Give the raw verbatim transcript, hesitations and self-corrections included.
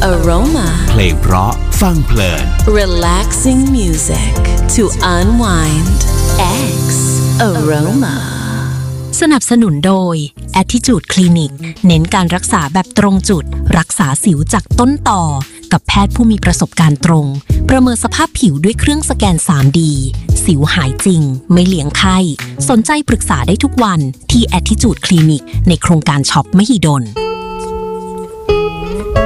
Aroma เพลงเพราะฟังเพลิน Relaxing music to unwind X Aroma สนับสนุนโดย Attitude Clinic เน้นการรักษาแบบตรงจุดรักษาสิวจากต้นต่อกับแพทย์ผู้มีประสบการณ์ตรงประเมินสภาพผิวด้วยเครื่องสแกน ทรี ดี สิวหายจริงไม่เลี้ยงไข้สนใจปรึกษาได้ทุกวันที่ Attitude Clinic ในโครงการช็อปมหิดล